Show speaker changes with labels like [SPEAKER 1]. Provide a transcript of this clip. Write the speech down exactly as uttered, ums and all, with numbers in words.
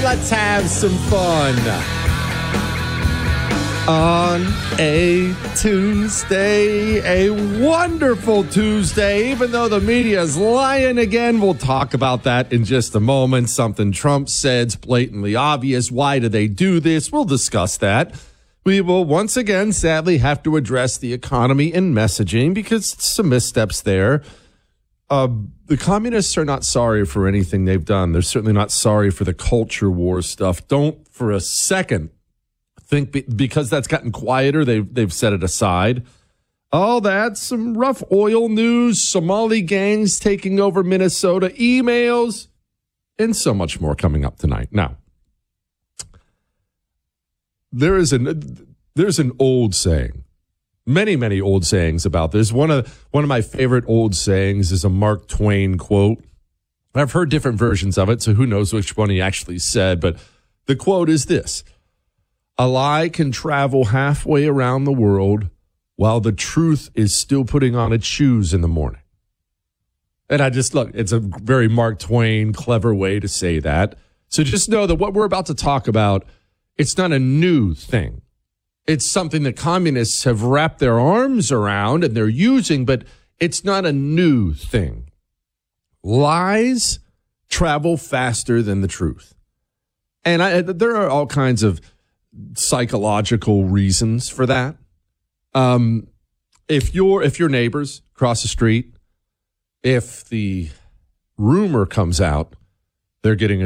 [SPEAKER 1] let's have some fun. On a Tuesday, a wonderful Tuesday, even though the media is lying again. We'll talk about that in just a moment. Something Trump said's blatantly obvious. Why do they do this? We'll discuss that. We will once again, sadly, have to address the economy and messaging because some missteps there. Uh, the communists are not sorry for anything they've done. They're certainly not sorry for the culture war stuff. Don't for a second think be, because that's gotten quieter, they've, they've set it aside. Oh, that's some rough oil news, Somali gangs taking over Minnesota, emails, and so much more coming up tonight. Now, there is an there's an old saying, many, many old sayings about this. One of one of my favorite old sayings is a Mark Twain quote. I've heard different versions of it, so who knows which one he actually said, but the quote is this: "A lie can travel halfway around the world while the truth is still putting on its shoes in the morning." And I just, look, it's a very Mark Twain, clever way to say that. So just know that what we're about to talk about, it's not a new thing. It's something that communists have wrapped their arms around and they're using, but it's not a new thing. Lies travel faster than the truth. And I, there are all kinds of psychological reasons for that. Um, if your if your neighbors across the street, if the rumor comes out they're getting a